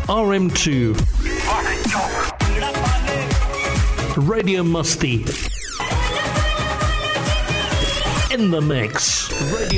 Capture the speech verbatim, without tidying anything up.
R M two. Radio Musty. In the mix. Radio